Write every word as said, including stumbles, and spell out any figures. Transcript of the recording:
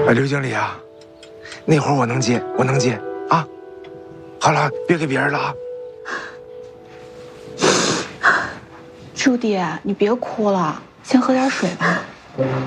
哎，刘经理啊，那会儿我能接，我能接啊。好了，别给别人了啊。 朱迪，你别哭了，先喝点水吧。